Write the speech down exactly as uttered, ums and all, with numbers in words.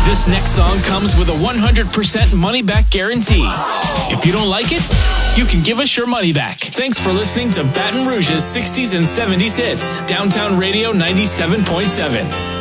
This next song comes with a one hundred percent money-back guarantee. If you don't like it, you can give us your money back. Thanks for listening to Baton Rouge's sixties and seventies hits. Downtown Radio ninety-seven point seven.